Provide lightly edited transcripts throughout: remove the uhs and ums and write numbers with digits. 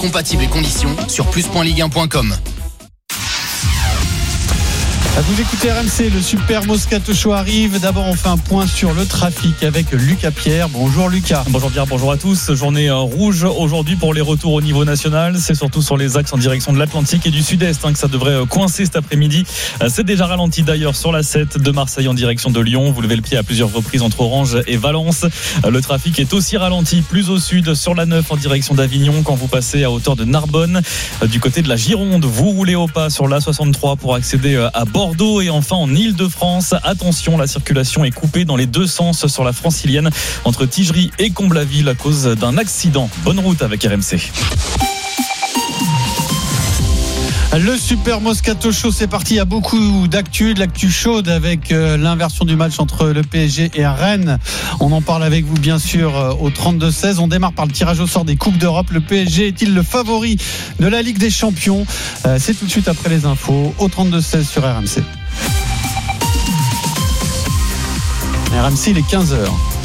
compatibles et conditions sur plus.ligue1.com. Vous écoutez RMC, le Super Moscato Show arrive. D'abord, on fait un point sur le trafic avec Lucas Pierre. Bonjour Lucas. Bonjour Pierre, bonjour à tous. Journée rouge aujourd'hui pour les retours au niveau national. C'est surtout sur les axes en direction de l'Atlantique et du Sud-Est que ça devrait coincer cet après-midi. C'est déjà ralenti d'ailleurs sur la 7 de Marseille en direction de Lyon. Vous levez le pied à plusieurs reprises entre Orange et Valence. Le trafic est aussi ralenti plus au sud sur la 9 en direction d'Avignon quand vous passez à hauteur de Narbonne. Du côté de la Gironde, vous roulez au pas sur l'A63 pour accéder à Bordeaux. Et enfin en Ile-de-France, attention, la circulation est coupée dans les deux sens sur la francilienne entre Tigerie et Comblaville à cause d'un accident. Bonne route avec RMC. Le Super Moscato Show, c'est parti. Il y a beaucoup d'actu, de l'actu chaude avec l'inversion du match entre le PSG et Rennes. On en parle avec vous bien sûr au 32-16. On démarre par le tirage au sort des Coupes d'Europe. Le PSG est-il le favori de la Ligue des Champions? C'est tout de suite après les infos au 32-16 sur RMC. RMC, il est 15h.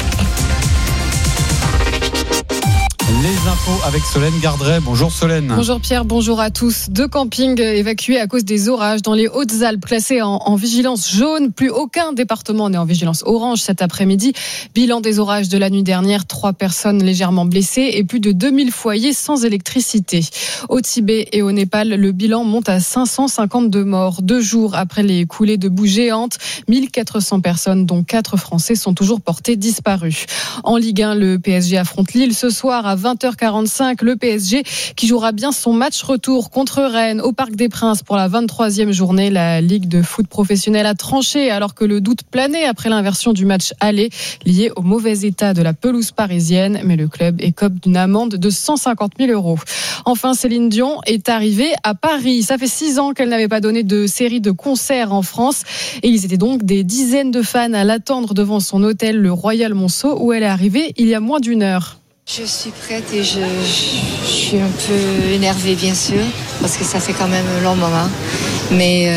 Les infos avec Solène Gardret. Bonjour Solène. Bonjour Pierre, bonjour à tous. 2 campings évacués à cause des orages dans les Hautes-Alpes, classés en vigilance jaune. Plus aucun département n'est en vigilance orange cet après-midi. Bilan des orages de la nuit dernière, 3 personnes légèrement blessées et plus de 2000 foyers sans électricité. Au Tibet et au Népal, le bilan monte à 552 morts. 2 jours après les coulées de boue géantes, 1400 personnes, dont 4 Français, sont toujours portées disparues. En Ligue 1, le PSG affronte Lille ce soir à 20h45, le PSG qui jouera bien son match retour contre Rennes au Parc des Princes pour la 23e journée. La Ligue de foot professionnelle a tranché alors que le doute planait après l'inversion du match aller lié au mauvais état de la pelouse parisienne. Mais le club écope d'une amende de 150 000 €. Enfin, Céline Dion est arrivée à Paris. Ça fait 6 ans qu'elle n'avait pas donné de série de concerts en France et ils étaient donc des dizaines de fans à l'attendre devant son hôtel, le Royal Monceau, où elle est arrivée il y a moins d'une heure. Je suis prête et je suis un peu énervée bien sûr parce que ça fait quand même un long moment, mais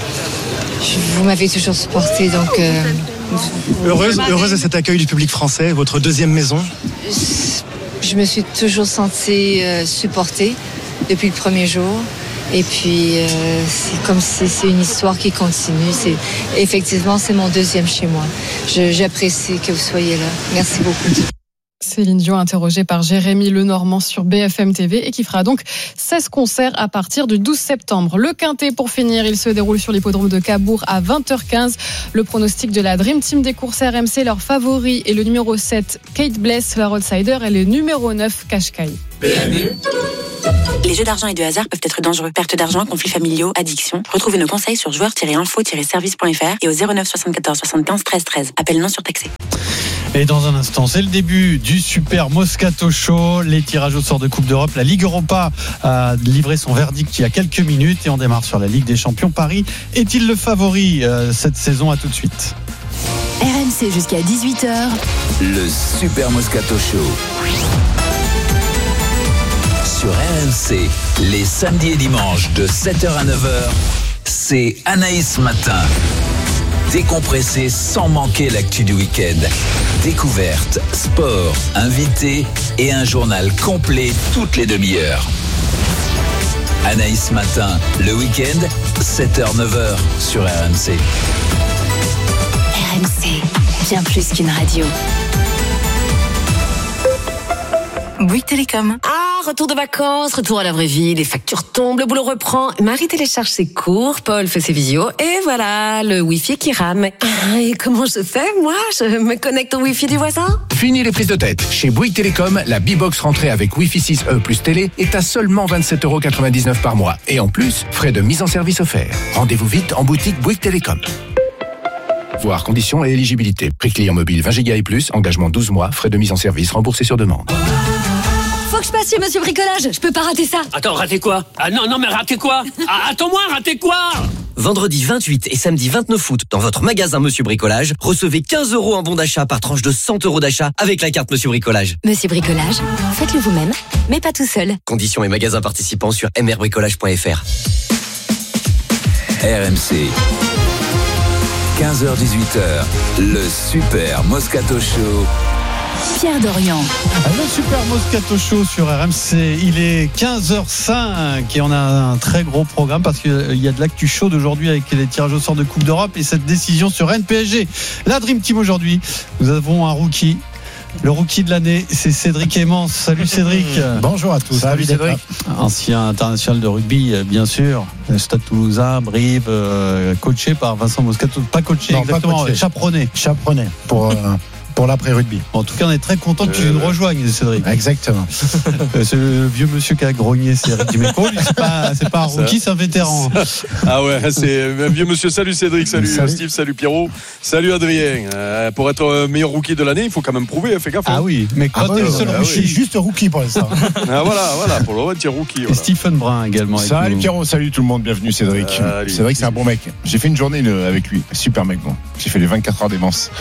vous m'avez toujours supportée donc heureuse de cet accueil du public français, votre deuxième maison. Je me suis toujours sentie supportée depuis le premier jour et puis c'est comme si c'est une histoire qui continue. Effectivement c'est mon deuxième chez moi. J'apprécie que vous soyez là. Merci beaucoup. Céline Dion interrogée par Jérémy Lenormand sur BFM TV et qui fera donc 16 concerts à partir du 12 septembre. Le Quintet pour finir, il se déroule sur l'hippodrome de Cabourg à 20h15. Le pronostic de la Dream Team des courses RMC, leur favori est le numéro 7 Kate Bless, leur outsider, et le numéro 9 Qashqai. Les jeux d'argent et de hasard peuvent être dangereux. Perte d'argent, conflits familiaux, addiction. Retrouvez nos conseils sur joueurs-info-service.fr et au 09 74 75 13 13. Appel non surtaxé. Et dans un instant, c'est le début du Super Moscato Show, les tirages au sort de Coupe d'Europe. La Ligue Europa a livré son verdict il y a quelques minutes et on démarre sur la Ligue des Champions. Paris est-il le favori cette saison? À tout de suite. RMC jusqu'à 18h. Le Super Moscato Show. Sur RMC, les samedis et dimanches de 7h à 9h, c'est Anaïs Matin. Décompressé sans manquer l'actu du week-end. Découverte, sport, invités et un journal complet toutes les demi-heures. Anaïs Matin, le week-end, 7h-9h sur RMC. RMC, bien plus qu'une radio. Bouygues Télécom. Retour de vacances, retour à la vraie vie, les factures tombent, le boulot reprend. Marie télécharge ses cours, Paul fait ses visios, et voilà, le Wi-Fi qui rame. Et comment je fais, moi? Je me connecte au Wi-Fi du voisin? Fini les prises de tête. Chez Bouygues Télécom, la B-Box rentrée avec Wi-Fi 6E plus télé est à seulement 27,99 € par mois. Et en plus, frais de mise en service offerts. Rendez-vous vite en boutique Bouygues Télécom. Voir conditions et éligibilité. Prix client mobile 20 Go et plus, engagement 12 mois, frais de mise en service remboursés sur demande. Faut que je passe chez Monsieur Bricolage, je peux pas rater ça. Attends, rater quoi? Ah non, mais rater quoi? Attends-moi, rater quoi? Vendredi 28 et samedi 29 août, dans votre magasin Monsieur Bricolage, recevez 15 € en bon d'achat par tranche de 100 € d'achat avec la carte Monsieur Bricolage. Monsieur Bricolage, faites-le vous-même, mais pas tout seul. Conditions et magasins participants sur mrbricolage.fr. RMC, 15h-18h, le Super Moscato Show. Pierre Dorian. Le Super Moscato Show sur RMC, il est 15h05 et on a un très gros programme parce qu'il y a de l'actu chaude aujourd'hui avec les tirages au sort de Coupe d'Europe et cette décision sur Rennes-PSG. La Dream Team aujourd'hui, nous avons un rookie. Le rookie de l'année, c'est Cédric Emmens. Salut Cédric. Bonjour à tous. Salut Cédric. Ancien international de rugby, bien sûr. Stade Toulousain, Brive, coaché par Vincent Moscato. Pas coaché, non, exactement. Chaperonné pour l'après-rugby. En tout cas, on est très content que tu nous rejoignes, Cédric. Exactement. C'est le vieux monsieur qui a grogné, c'est Eric Dimeco. Lui, c'est pas un rookie, c'est un vétéran. Ah ouais, c'est un vieux monsieur. Salut Cédric, salut Steve, salut Pierrot, salut Adrien. Pour être meilleur rookie de l'année, il faut quand même prouver, fais gaffe. Ah oui, mais quand t'es le seul rookie. Je suis juste rookie pour l'instant. Voilà, pour le moment, tu es rookie. Voilà. Stephen Brun également. Salut Pierrot, salut tout le monde, bienvenue Cédric. Cédric, c'est un bon mec. J'ai fait une journée avec lui, super mec, bon. J'ai fait les 24 heures d'Emmens.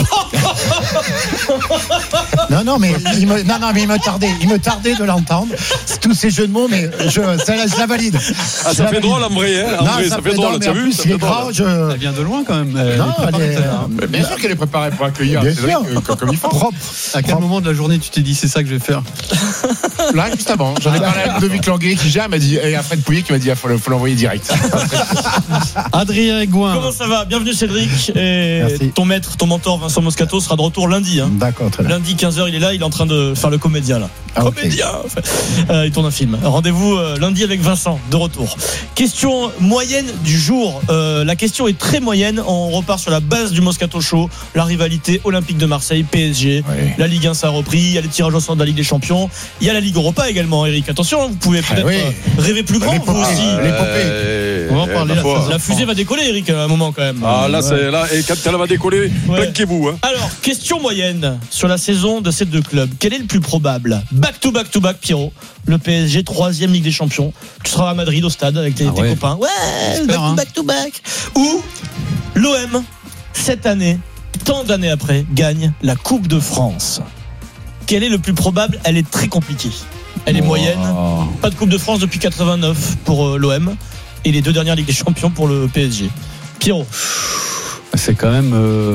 Non, mais il me tardait de l'entendre. Tous ces jeux de mots, mais je la valide. Ah, ça fait drôle en vrai, hein. Ça fait drôle, tu as vu? Elle vient de loin quand même. Bien sûr qu'elle est préparée pour accueillir Cédric comme il faut. Propre. À quel moment de la journée tu t'es dit c'est ça que je vais faire? Là, juste avant. J'en ai parlé avec Ludovic Languet qui m'a dit, et Fred Pouillet qui m'a dit, il faut l'envoyer direct. Adrien Aigouin. Comment ça va? Bienvenue Cédric. Et ton maître, ton mentor Vincent Moscato sera de retour lundi. Hein. D'accord, très bien. Lundi 15h, il est là, il est en train de faire le comédien là. Comédien. Il tourne un film. Rendez-vous lundi avec Vincent, de retour. Question moyenne du jour. La question est très moyenne. On repart sur la base du Moscato Show. La rivalité Olympique de Marseille, PSG. Oui. La Ligue 1, ça a repris. Il y a les tirages au sort de la Ligue des Champions. Il y a la Ligue Europa également, Eric. Attention, vous pouvez peut-être rêver plus grand, vous aussi. L'épopée. On va en parler. La fusée va décoller, Eric, à un moment quand même. Ah là, c'est là. Et quand elle va décoller, plaquez-vous. Hein. Alors, question moyenne sur la saison de ces deux clubs. Quel est le plus probable? Back-to-back, Pierrot. Le PSG, 3e Ligue des Champions. Tu seras à Madrid au stade avec tes copains. Ouais, back-to-back. Ou l'OM, cette année, tant d'années après, gagne la Coupe de France. Quel est le plus probable? Elle est très compliquée. Elle est moyenne. Pas de Coupe de France depuis 89 pour l'OM. Et les 2 dernières Ligues des Champions pour le PSG. Pierrot. C'est quand même.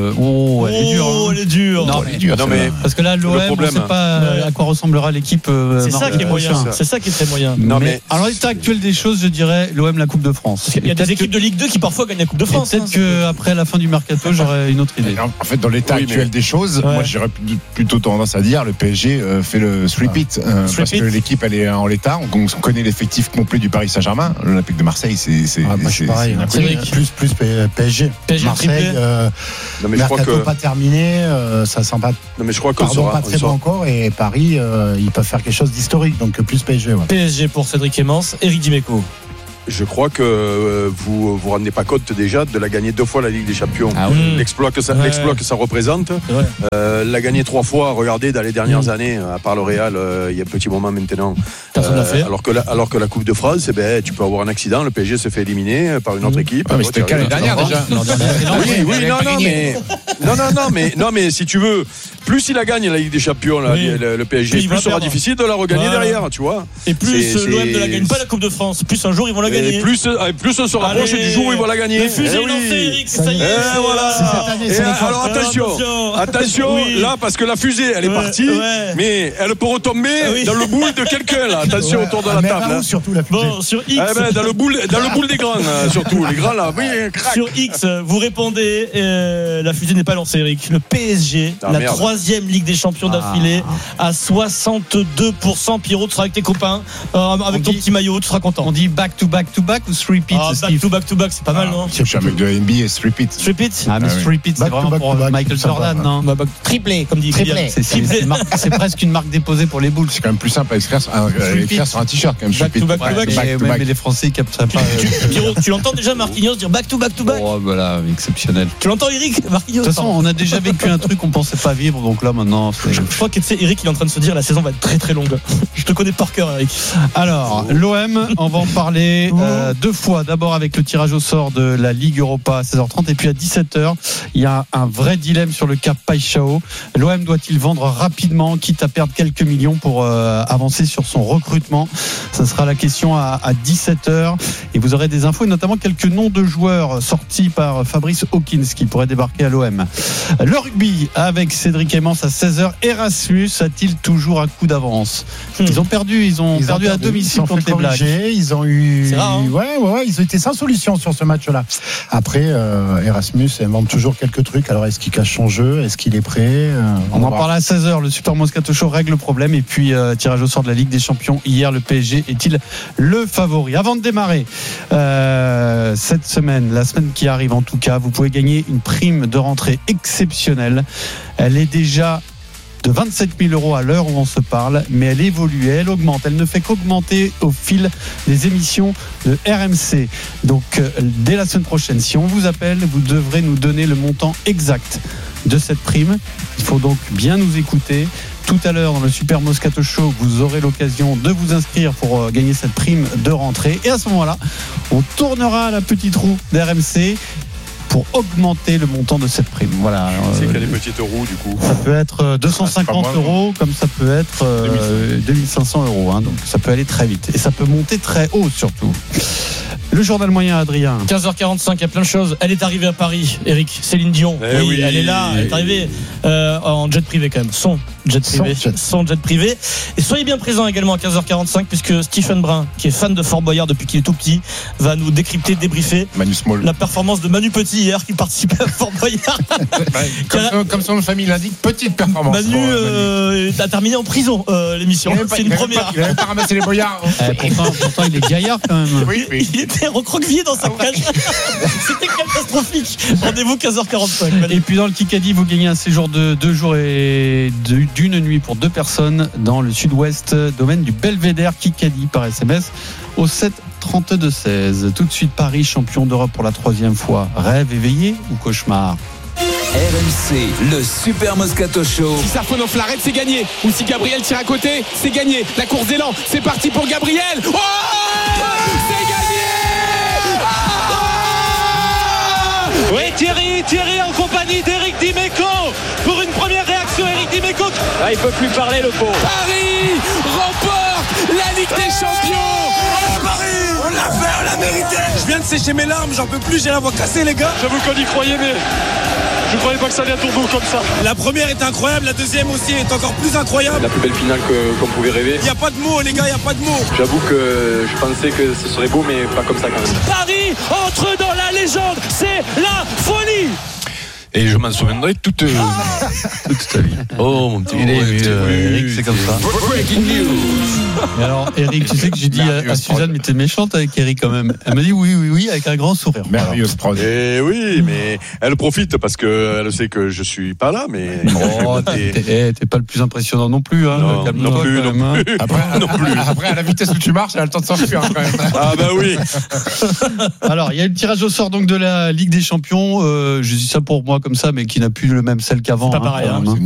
Elle est dure. Elle est dure. Non, elle est dure. Parce que là, l'OM, on ne sait pas à quoi ressemblera l'équipe. C'est ça qui est moyen. C'est ça qui est très moyen. Alors, l'état actuel des choses, je dirais l'OM, la Coupe de France. Il y a des équipes de Ligue 2 qui parfois gagnent la Coupe de France. Peut-être qu'après la fin du mercato, j'aurais une autre idée. En fait, dans l'état actuel des choses, moi, j'aurais plutôt tendance à dire le PSG fait le three-peat. Parce que l'équipe, elle est en l'état. On connaît l'effectif complet du Paris Saint-Germain. L'Olympique de Marseille, c'est pareil. Plus PSG. Marseille. Mercato pas terminé, ça sent pas. Non mais je crois pas très bon encore et Paris, ils peuvent faire quelque chose d'historique, donc plus PSG. Ouais. PSG pour Cédric Emmens, Eric Dimeco. Je crois que vous vous rendez pas compte déjà de la gagner 2 fois la Ligue des Champions. L'exploit que ça représente. La gagner 3 fois. Regardez dans les dernières années, à part le Real, il y a un petit moment maintenant. Alors que la Coupe de France, tu peux avoir un accident. Le PSG se fait éliminer par une autre équipe. Mais c'était l'année dernière déjà. Non mais si tu veux, plus il a gagné la Ligue des Champions, le PSG, plus sera difficile de la regagner derrière, tu vois. Et plus l'OM ne la gagne pas la Coupe de France, plus un jour ils vont la gagner. Et plus on se rapproche du jour où ils vont la gagner. Le fusil est lancé, Eric, ça y est. Alors attention, là parce que la fusée elle est partie, mais elle peut retomber dans le boule de quelqu'un là. Attention autour de la table. Surtout la fusée. Bon, sur X. Dans le boule des grands surtout, les grands là. Sur X, vous répondez, la fusée n'est pas lancée, Eric. Le PSG, la 3e Ligue des Champions d'affilée, à 62%. Pierrot, tu seras avec tes copains, avec ton petit maillot, tu seras content. On dit back-to-back ou three-peat? Back-to-back, c'est pas mal, non? Je suis un mec de NBA, three-peat. Three-peat? Ah, mais three-peat, c'est vraiment pour Michael Jordan, non? Triplé, comme dit Triplé. C'est presque une marque déposée pour les boules. C'est quand même plus simple à écrire sur un t-shirt, quand même. Back-to-back. Mais les Français, ils captent ça pas. Pierrot, tu l'entends déjà Marquinhos dire back-to-back? Oh, voilà, exceptionnel. Tu l'entends, Eric? Marquinhos? De toute façon, on a déjà vécu un truc qu'on pensait pas vivre, donc là, maintenant. Je crois que Eric, il est en train de se dire la saison va être très très longue. Je te connais par cœur, Eric. Alors, l'OM, on va en parler. deux fois. D'abord avec le tirage au sort de la Ligue Europa à 16h30 et puis à 17h, il y a un vrai dilemme sur le cap Paixão. L'OM doit-il vendre rapidement, quitte à perdre quelques millions pour avancer sur son recrutement? Ça sera la question à 17h et vous aurez des infos et notamment quelques noms de joueurs sortis par Fabrice Hawkins qui pourraient débarquer à l'OM. Le rugby avec Cédric Aimans à 16h. Erasmus a-t-il toujours un coup d'avance? Ils ont perdu à domicile contre les Blacks. Ils ont eu. C'est rare, hein. Ouais, ils ont été sans solution sur ce match-là. Après, Erasmus invente toujours quelques trucs. Alors, est-ce qu'il cache son jeu? Est-ce qu'il est prêt? On en parle à 16h. Le Super Moscato Show règle le problème. Et puis, tirage au sort de la Ligue des Champions. Hier, le PSG est-il le favori? Avant de démarrer cette semaine, la semaine qui arrive en tout cas, vous pouvez gagner une prime de rentrée exceptionnelle. Elle est déjà de 27 000 € à l'heure où on se parle, mais elle évolue, elle augmente, elle ne fait qu'augmenter au fil des émissions de RMC. Donc dès la semaine prochaine, si on vous appelle, vous devrez nous donner le montant exact de cette prime. Il faut donc bien nous écouter. Tout à l'heure dans le Super Moscato Show, vous aurez l'occasion de vous inscrire pour gagner cette prime de rentrée. Et à ce moment-là, on tournera la petite roue d'RMC pour augmenter le montant de cette prime. Voilà. C'est qu'il y a des petites roues du coup. Ça peut être 250 €, comme ça peut être 2500 €. Hein, donc ça peut aller très vite. Et ça peut monter très haut surtout. Le journal moyen, Adrien. 15h45, il y a plein de choses. Elle est arrivée à Paris, Eric. Céline Dion. Oui, elle est là. Elle est arrivée en jet privé quand même. Son jet privé. Et soyez bien présents également à 15h45 puisque Stephen Brun, qui est fan de Fort Boyard depuis qu'il est tout petit, va nous décrypter, débriefer la performance de Manu Petit hier qui participait à Fort Boyard. Comme son nom de famille l'indique, petite performance. Manu a terminé en prison l'émission. C'est une première. Il n'avait pas ramassé les boyards. Pourtant, il est gaillard quand même. Oui. Il était recroquevillé dans sa cage. C'était catastrophique. Rendez-vous 15h45. Et puis dans le Kikadi, vous gagnez un séjour de 2 jours et d'une nuit pour 2 personnes dans le sud-ouest, domaine du Belvédère. Kikadi par SMS au 7 32 16. Tout de suite, Paris, champion d'Europe pour la 3e fois. Rêve éveillé ou cauchemar? RMC, le Super Moscato Show. Si ça faune en flarette, c'est gagné. Ou si Gabriel tire à côté, c'est gagné. La course d'élan, c'est parti pour Gabriel. Oh, c'est gagné. Oui, Thierry en compagnie d'Éric Dimeco pour une première réaction. Éric Dimeco. Il peut plus parler, le pauvre. Paris remporte la Ligue des Champions. Paris, on l'a fait, on l'a mérité. Je viens de sécher mes larmes, j'en peux plus, j'ai la voix cassée, les gars. J'avoue qu'on y croyait, mais je croyais pas que ça allait à tourner comme ça. La première est incroyable, la deuxième aussi est encore plus incroyable. La plus belle finale qu'on pouvait rêver. Il n'y a pas de mots, les gars, il n'y a pas de mots. J'avoue que je pensais que ce serait beau, mais pas comme ça quand même. Paris entre dans la légende, c'est la folie. Et je m'en souviendrai toute ta vie. Oh mon petit. Eric, c'est comme ça. Breaking news. Et alors, Eric, tu sais que j'ai dit à Suzanne, mais t'es méchante avec Eric quand même. Elle m'a dit oui, avec un grand sourire. Merveilleuse prod. Et oui, mais elle profite parce qu'elle sait que je suis pas là, mais. T'es pas le plus impressionnant non plus, hein. Non plus. Après, à la vitesse où tu marches, elle a le temps de s'enfuir quand même. Ah bah oui. Alors, il y a le tirage au sort donc de la Ligue des Champions. Je dis ça pour moi comme ça, mais qui n'a plus le même sel qu'avant. C'est pas pareil.